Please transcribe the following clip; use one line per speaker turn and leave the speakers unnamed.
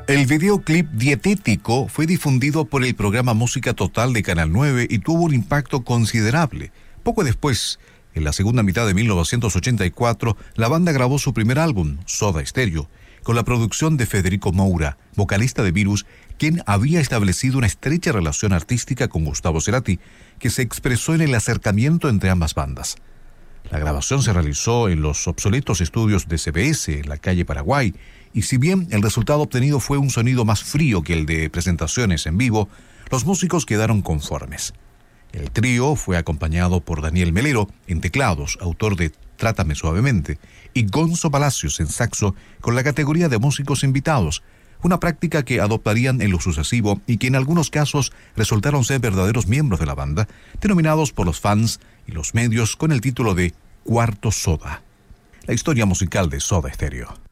El videoclip dietético fue difundido por el programa Música Total de Canal 9 y tuvo un impacto considerable. Poco después, en la segunda mitad de 1984, la banda grabó su primer álbum, Soda Stereo, con la producción de Federico Moura, vocalista de Virus, quien había establecido una estrecha relación artística con Gustavo Cerati, que se expresó en el acercamiento entre ambas bandas. La grabación se realizó en los obsoletos estudios de CBS, en la calle Paraguay, y si bien el resultado obtenido fue un sonido más frío que el de presentaciones en vivo, los músicos quedaron conformes. El trío fue acompañado por Daniel Melero en teclados, autor de Trátame Suavemente, y Gonzo Palacios en saxo, con la categoría de músicos invitados, una práctica que adoptarían en lo sucesivo y que en algunos casos resultaron ser verdaderos miembros de la banda, denominados por los fans y los medios con el título de Cuarto Soda. La historia musical de Soda Stereo.